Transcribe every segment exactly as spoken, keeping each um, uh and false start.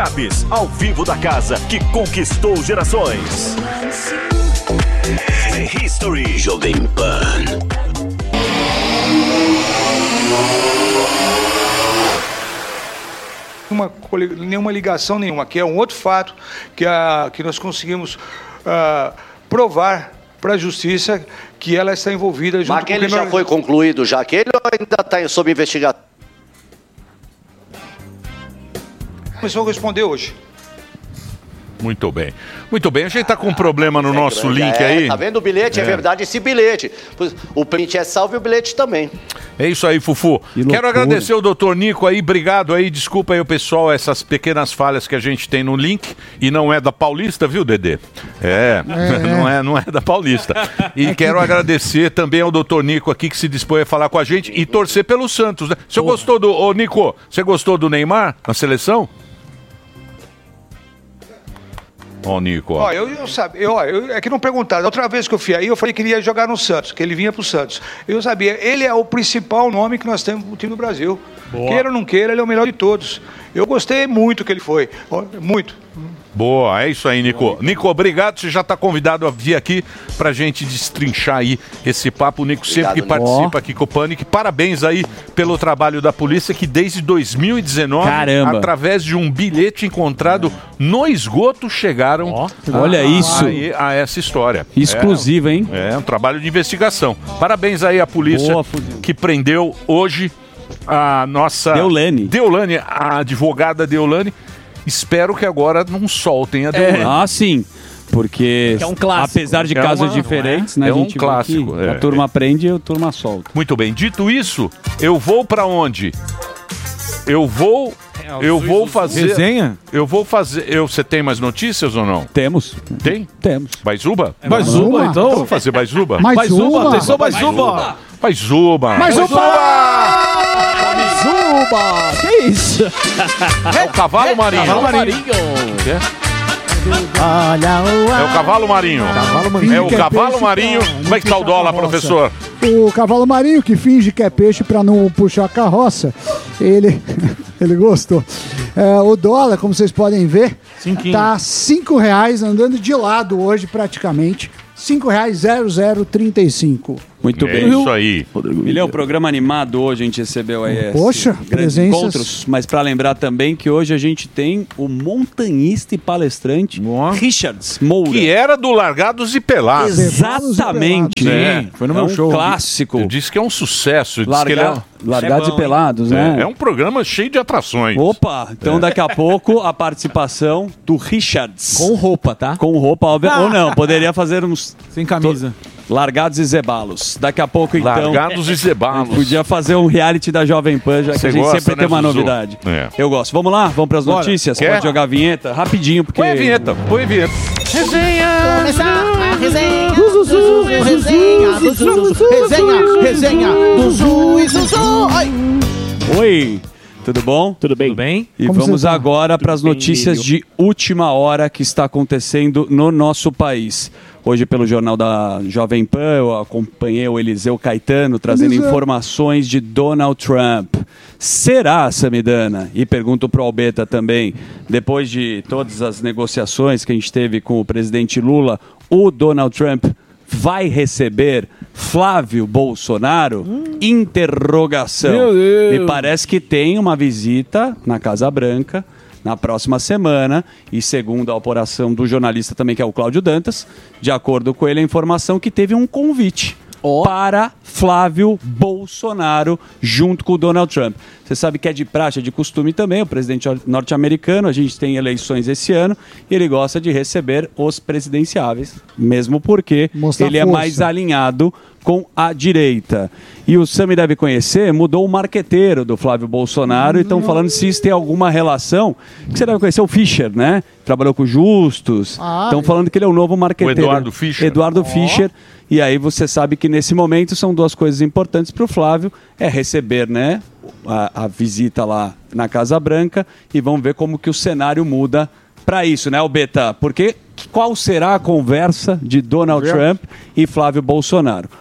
Chaves, ao vivo da casa que conquistou gerações. History Jovem Pan. Uma, nenhuma ligação nenhuma, que é um outro fato que, a, que nós conseguimos uh, provar para a justiça que ela está envolvida junto Mas com o aquele já foi concluído, já aquele ou ainda está sob investigação? Começou a responder hoje. Muito bem. Muito bem, a gente está com um problema no nosso link é, aí. Tá vendo o bilhete? É. é verdade esse bilhete. O print é salvo e o bilhete também. É isso aí, Fufu. Quero agradecer o doutor Nico aí, obrigado aí, desculpa aí o pessoal, essas pequenas falhas que a gente tem no link, e não é da Paulista, viu, Dedê? É, é. Não, é não é da Paulista. E quero agradecer também ao doutor Nico aqui, que se dispõe a falar com a gente e torcer pelo Santos, né? Você gostou do... Ô, Nico, você gostou do Neymar na seleção? Ó, oh, Nico. Ó, eu, eu sabia, eu, eu, é que não perguntaram. Outra vez que eu fui aí, eu falei que ele ia jogar no Santos, que ele vinha pro Santos. Eu sabia, ele é o principal nome que nós temos no time do Brasil. Boa. Queira ou não queira, ele é o melhor de todos. Eu gostei muito que ele foi, muito. Boa, é isso aí, Nico. Nico, obrigado, você já está convidado a vir aqui pra gente destrinchar aí esse papo. O Nico sempre que participa aqui com o Pânico. Parabéns aí pelo trabalho da polícia que desde dois mil e dezenove, Caramba. através de um bilhete encontrado no esgoto, chegaram oh. a, Olha isso. A, a essa história. Exclusiva, é, hein? É um trabalho de investigação. Parabéns aí à polícia Boa, que prendeu hoje a nossa... Deolane. Deolane, a advogada Deolane. Espero que agora não soltem a Deolane. É. Ah, sim. Porque, é um apesar de é casos uma, diferentes, né, é a gente um clássico. Aqui, é. A turma aprende e a turma solta. Muito bem. Dito isso, eu vou pra onde? Eu vou... Eu vou fazer... Resenha? Eu vou fazer... Eu, você tem mais notícias ou não? Temos. Tem? Temos. Baizuba? É Baizuba, então? Vamos fazer Baizuba? Baizuba. Atenção, Baizuba. Baizuba. Baizuba. Baizuba. Que isso? É o cavalo marinho. Cavalo marinho. Olha o É o cavalo marinho. Cavalo marinho. É o cavalo marinho. Como é que tá o dólar, professor? O cavalo marinho que finge que é peixe para não puxar a carroça, ele, ele gostou. É, o dólar, como vocês podem ver, Cinquinho. tá cinco reais, andando de lado hoje praticamente. cinco reais zero zero trinta e cinco. Muito é bem. Isso aí. Ele é um programa animado hoje, a gente recebeu aí Poxa, grandes presenças... encontros, mas para lembrar também que hoje a gente tem o montanhista e palestrante Nossa. Richards Moura. Que era do Largados e Pelados. Exatamente. É, foi no é meu um show. clássico. Ele disse que é um sucesso. Larga... Que ele é... Largados é bom, e Pelados, é, né? É um programa cheio de atrações. Opa, então é. daqui a pouco a participação do Richards. Com roupa, tá? Com roupa, óbvio. Ah. Ou não, poderia fazer uns... Sem camisa. Largados e Zebalos. Daqui a pouco, então... Largados e Zebalos. Podia fazer um reality da Jovem Pan, já que Cê a gente gosta, sempre né, tem uma Zuzu? novidade. É. Eu gosto. Vamos lá? Vamos para as notícias? Quer? Pode jogar a vinheta? Rapidinho, porque... Põe a vinheta, põe a vinheta. Resenha! Começar a resenha do Zuzu, resenha do Zuzu, resenha, resenha do Zuzu e Zuzu. Oi! Tudo bom? Tudo bem? Tudo bem? E Como vamos tá? agora para as notícias bem, de última hora que está acontecendo no nosso país. Hoje, pelo Jornal da Jovem Pan, eu acompanhei o Eliseu Caetano trazendo Eliseu. informações de Donald Trump. Será, Samidana? E pergunto para o Albeta também, depois de todas as negociações que a gente teve com o presidente Lula, o Donald Trump vai receber Flávio Bolsonaro? Hum. Interrogação. Meu Deus. Me parece que tem uma visita na Casa Branca na próxima semana, e segundo a apuração do jornalista também, que é o Cláudio Dantas, de acordo com ele, a informação que teve um convite oh. para Flávio Bolsonaro junto com o Donald Trump. Você sabe que é de praxe, é de costume também, o presidente norte-americano, a gente tem eleições esse ano, e ele gosta de receber os presidenciáveis, mesmo porque Mostra ele é mais alinhado com a direita. E o Sami deve conhecer, mudou o marqueteiro do Flávio Bolsonaro e estão falando se isso tem alguma relação. Que você deve conhecer o Fischer, né? Trabalhou com o Justus. Estão ah, falando que ele é o novo marqueteiro. O Eduardo Fischer. Eduardo oh. Fischer. E aí você sabe que nesse momento são duas coisas importantes para o Flávio, é receber, né, a, a visita lá na Casa Branca, e vamos ver como que o cenário muda para isso, né, Albeta? Porque qual será a conversa de Donald Trump e Flávio Bolsonaro?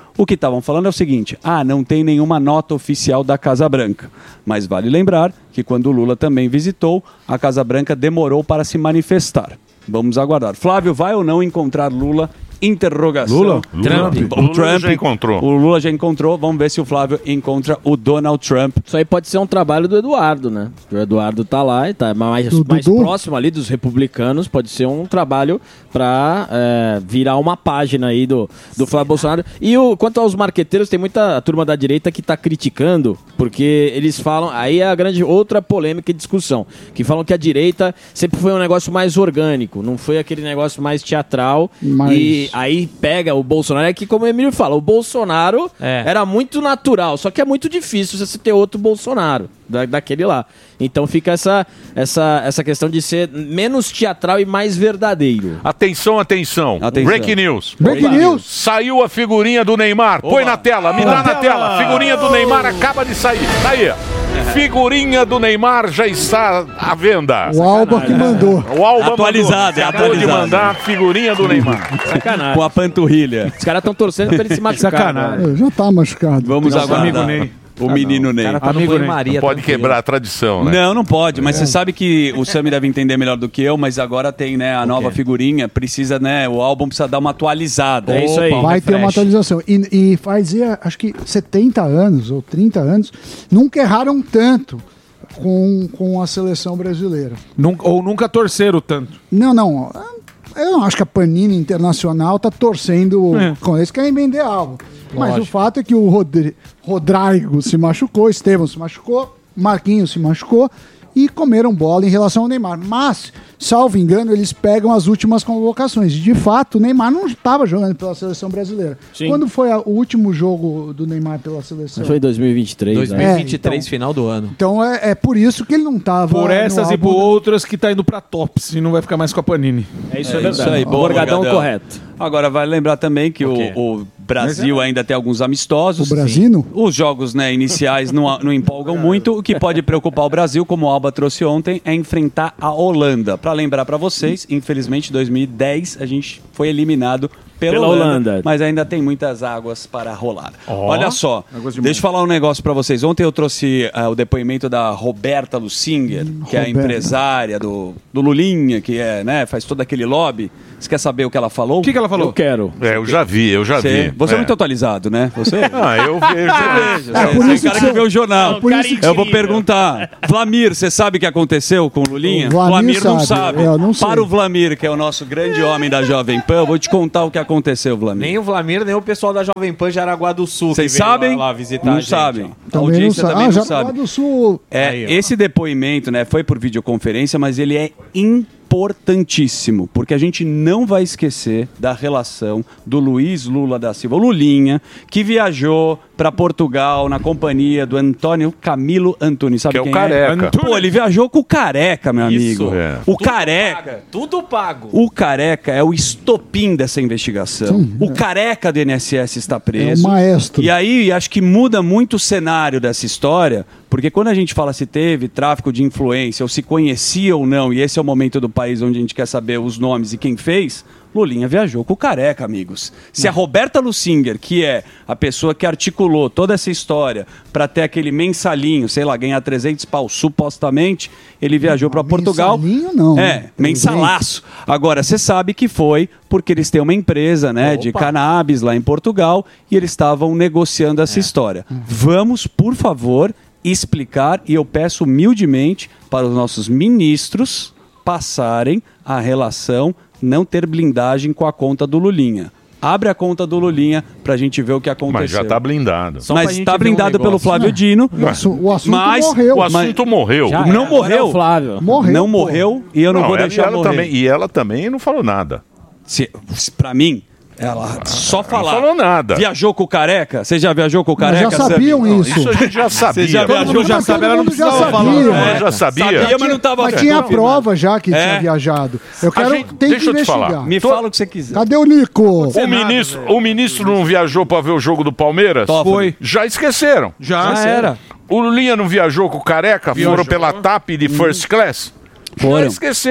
O que estavam falando é o seguinte: ah, não tem nenhuma nota oficial da Casa Branca. Mas vale lembrar que quando o Lula também visitou, a Casa Branca demorou para se manifestar. Vamos aguardar. Flávio, vai ou não encontrar Lula? Interrogação. Lula? Trump. Lula. O Lula Trump já encontrou. O Lula já encontrou. Vamos ver se o Flávio encontra o Donald Trump. Isso aí pode ser um trabalho do Eduardo, né? O Eduardo tá lá e tá mais, mais próximo ali dos republicanos. Pode ser um trabalho para é, virar uma página aí do, do Flávio Bolsonaro. E o, quanto aos marqueteiros, tem muita turma da direita que tá criticando, porque eles falam... Aí é a grande outra polêmica e discussão. Que falam que a direita sempre foi um negócio mais orgânico. Não foi aquele negócio mais teatral. Mas... E aí pega o Bolsonaro, é que como o Emílio fala, o Bolsonaro É. era muito natural, só que é muito difícil você ter outro Bolsonaro, da, daquele lá. Então fica essa, essa, essa questão de ser menos teatral e mais verdadeiro. Atenção, atenção. Atenção. Breaking news. Breaking Opa. news. Saiu a figurinha do Neymar. Põe na tela, me dá na tela. Figurinha do Neymar acaba de sair. Tá aí. Figurinha do Neymar já está à venda. O Alba que mandou. O Alba Atualizado, mandou. é Acabou de atualizado. mandar a figurinha do Neymar. Sacanagem. Com a panturrilha. Os caras estão torcendo pra ele se machucar. Sacanagem. É, já tá machucado. Vamos Nosso aguardar. amigo Ney. O menino Ney. Cara, tá no Amigo, né? banho-maria. Não pode quebrar a tradição, né? Não, não pode, mas você sabe que o Sami deve entender melhor do que eu, mas agora tem, né, a nova figurinha, precisa, né, o álbum precisa dar uma atualizada. É isso aí. Vai ter uma atualização. E, e fazia, acho que setenta anos ou trinta anos, nunca erraram tanto com, com a seleção brasileira. Nunca, ou nunca torceram tanto. Não, não. Eu não acho que a Panini Internacional tá torcendo É. com eles, querem vender algo. Mas o fato é que o Rodri- Rodrigo se machucou, Estevão se machucou, Marquinhos se machucou e comeram bola em relação ao Neymar. Mas, salvo engano, eles pegam as últimas convocações. De fato, o Neymar não estava jogando pela seleção brasileira. Sim. Quando foi a- o último jogo do Neymar pela seleção? Foi em dois mil e vinte e três. dois né? mil e vinte e três, É, então. final do ano. Então é, é por isso que ele não estava. Por essas no e por álbum. outras que tá indo pra tops e não vai ficar mais com a Panini. É isso, é, É verdade. isso aí, boa, Morgadão Morgadão. correto. Agora, vale lembrar também que o, quê? o Brasil ainda tem alguns amistosos. O Brasino? Os jogos, né, iniciais não, não empolgam muito. O que pode preocupar o Brasil, como o Alba trouxe ontem, é enfrentar a Holanda. Para lembrar para vocês, infelizmente, em dois mil e dez a gente foi eliminado pela, Pela Holanda, Holanda. mas ainda tem muitas águas para rolar. Olha só, águas de deixa eu falar um negócio para vocês. Ontem eu trouxe ah, o depoimento da Roberta Lusinger, que é a Roberta. empresária do, do Lulinha, que é, né, faz todo aquele lobby. Você quer saber o que ela falou? O que, que ela falou? Eu quero. É, eu já vi, eu já Você, vi. você é. é muito atualizado, né? Você? Ah, eu vejo. Você É por você é isso cara que que você- vê o jornal. por isso que- Eu vou perguntar. Vlamir, você sabe o que aconteceu com o Lulinha? O Vlamir não sabe, sabe. eu não sei. Para o Vlamir, que é o nosso grande homem da Jovem Pan, eu vou te contar o que aconteceu, Vlamir. Nem o Vlamir, nem o pessoal da Jovem Pan de Araguá do Sul. Vocês que veio sabem? Lá, lá visitar não a gente, sabem. ó. A Também não audiência sabe. também Ah, não já sabe. do Sul. É, Aí, ó. esse depoimento, né, foi por videoconferência, mas ele é importantíssimo, porque a gente não vai esquecer da relação do Luiz Lula da Silva, o Lulinha, que viajou para Portugal na companhia do Antônio Camilo Antunes. Sabe Que é o quem Careca. Pô, ele viajou com o Careca, meu Isso. amigo. É. O Tudo Careca. paga, Tudo pago. O Careca é o estopim dessa investigação. o Careca do I N S S está preso. É o maestro. E aí, acho que muda muito o cenário dessa história, porque quando a gente fala se teve tráfico de influência, ou se conhecia ou não, e esse é o momento do país onde a gente quer saber os nomes e quem fez, Lulinha viajou com o Careca, amigos. Se a Roberta Lusinger, que é a pessoa que articulou toda essa história para ter aquele mensalinho, sei lá, ganhar trezentos pau supostamente, ele viajou para Portugal. Mensalinho não, É, né? mensalaço. Agora, você sabe que foi porque eles têm uma empresa, né, de cannabis lá em Portugal e eles estavam negociando essa história. Vamos, por favor, explicar, e eu peço humildemente para os nossos ministros passarem a relação não ter blindagem com a conta do Lulinha. Abre a conta do Lulinha pra gente ver o que aconteceu. Mas já tá blindado. Só pra Mas gente tá ver um blindado pelo negócio. Flávio Dino. O assu- o assunto mas morreu. O assunto morreu. Já não é, morreu. Agora é o Flávio. Morreu. não pô. morreu e eu não, vou ela- deixar e ela morrer. também, e ela também não falou nada. Se, se- pra mim, ela só falar. Não falou nada. Viajou com o Careca? Você já viajou com o Mas Careca? já sabiam Sammy? isso. Isso a gente já sabia. Você já Todo viajou, mundo- já mas sabe, todo ela não mundo já precisava falar. sabia. É, já sabia. Sabia, mas não tava Mas tinha a confirmado. prova já que É. tinha viajado. Eu A quero. gente- tem deixa que eu te falar. investigar. Me fala o que você quiser. Cadê o Nico? O ministro, o ministro não viajou pra ver o jogo do Palmeiras? Toffoli. Foi. Já esqueceram. Já, Já era. O Lulinha não viajou com o Careca? Viajou. Foram pela TAP de first class? Já Foram. esqueceram.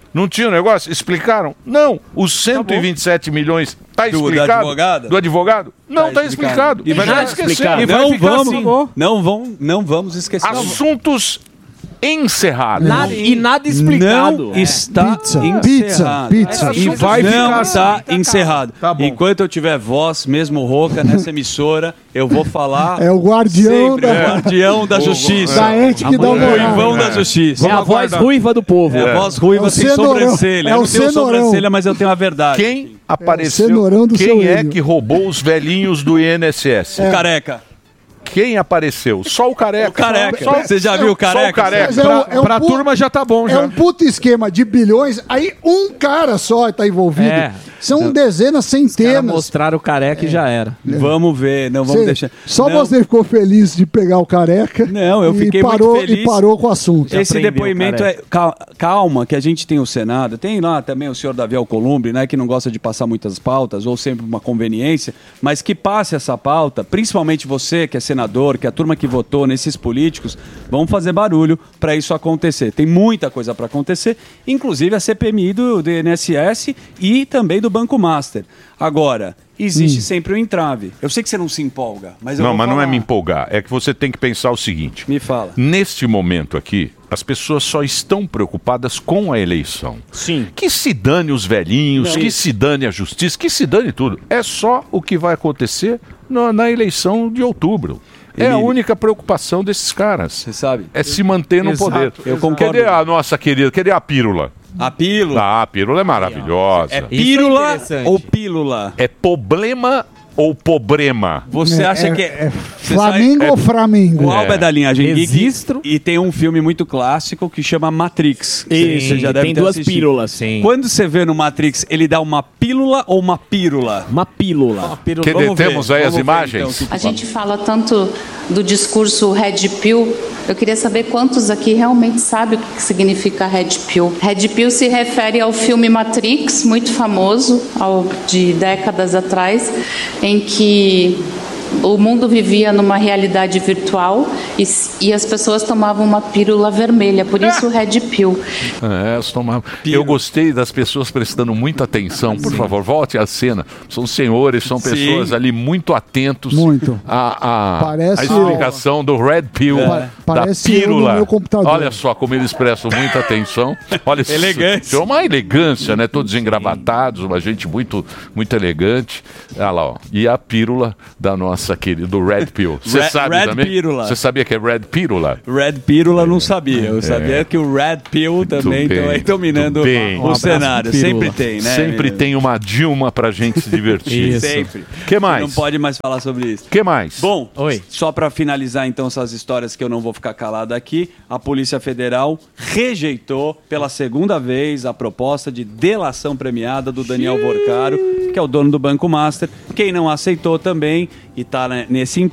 Não tinha o negócio? Explicaram? Não. Os cento e vinte e sete milhões tá Do- do explicado? advogado? Do advogado? Não tá explicado. E vai Já ficar esqueceram. explicado. E vai Não ficar vamos, assim. não vão, não vamos esquecer. Assuntos encerrados. Nada- e nada explicado. Não É. está Pizza, encerrado. pizza, pizza. E vai Não ficar está tá encerrado. Enquanto eu tiver voz, mesmo rouca, nessa emissora, eu vou falar. É o guardião sempre, da- o guardião da O- justiça. da ética e da O moral. ruivão da É. justiça. É a voz ruiva do povo. É a voz ruiva É o sem cenourão. sobrancelha. É Eu o não tenho cenourão. sobrancelha, mas eu tenho a verdade. Quem apareceu? cenourão do seu Quem é Hélio. que roubou os velhinhos do I N S S? O careca. Quem apareceu? Só o careca. O careca. Só- Você já viu o careca? Só o careca. Mas é um- é um Pra pu- turma já tá bom, É já. um puto esquema de bilhões, aí um cara só está envolvido. É. São dezenas, Cara, centenas. mostraram o careca e já era. Vamos ver, não vamos Você- deixar. Só Não. você ficou feliz de pegar o careca. Não, eu e fiquei parou, muito feliz. E parou com o assunto. Esse aprendeu, depoimento careca. é cal- calma, que a gente tem o Senado, tem lá também o senhor Davi Alcolumbre, né, que não gosta de passar muitas pautas ou sempre uma conveniência, mas que passe essa pauta, principalmente você que é senador, que é a turma que votou nesses políticos, vamos fazer barulho para isso acontecer. Tem muita coisa para acontecer, inclusive a C P M I do, do I N S S e também do Banco Master. Agora, existe Hum. sempre o entrave. Eu sei que você não se empolga, mas eu Não, vou mas não é falar. me empolgar. É que você tem que pensar o seguinte. Me fala. Neste momento aqui, as pessoas só estão preocupadas com a eleição. Sim. Que se dane os velhinhos, que se dane a justiça, que se dane tudo. É só o que vai acontecer na, na eleição de outubro. É a Emílio. única preocupação desses caras. Você sabe? É se manter no Exato, poder. eu concordo. Cadê a nossa querida? Cadê a pílula? A pílula. Ah, a pílula é maravilhosa. É pílula interessante. ou pílula? É problema ou problema? Você É, acha é- que é você Flamengo sabe- ou Flamengo? O Alba é da linhagem geek Registro. e tem um filme muito clássico que chama Matrix. Isso, Você já deve tem ter duas assistido. pílulas. Sim. Quando você vê no Matrix, ele dá uma pílula ou uma pílula? Uma pílula. Que Vamos ver, temos aí as vamos ver, imagens? então, o que que A gente fala tanto do discurso Red Pill. Eu queria saber quantos aqui realmente sabem o que significa Red Pill. Red Pill se refere ao filme Matrix, muito famoso, ao, de décadas atrás, em que o mundo vivia numa realidade virtual e, e as pessoas tomavam uma pílula vermelha, por isso o Red Pill. É, elas tomavam- eu gostei das pessoas prestando muita atenção. Por favor, volte à cena. São senhores, são Sim. pessoas ali muito atentos Muito. à, à, Parece- à explicação do Red Pill, Pa- da parece eu pílula. no meu computador. Olha só como eles prestam muita atenção. Olha, Elegância. É uma elegância, né? Todos engravatados, uma gente muito, muito elegante. Olha lá, ó. E a pílula da nossa querida, do Red Pill. Você Red- sabe Red também? pílula. Você sabia que é Red Pílula? Red Pílula eu não sabia. Eu sabia que o Red Pill também bem, estão aí dominando muito bem. o Um abraço cenário. pro Pílula. Sempre tem, né? Sempre menino? tem uma Dilma pra gente se divertir. Isso. Sempre. Que mais? Não pode mais falar sobre isso. Que mais? Bom, Oi. só para finalizar então essas histórias que eu não vou ficar calado aqui, a Polícia Federal rejeitou pela segunda vez a proposta de delação premiada do Daniel Vorcaro, que é o dono do Banco Master. Quem não aceitou também e está nesse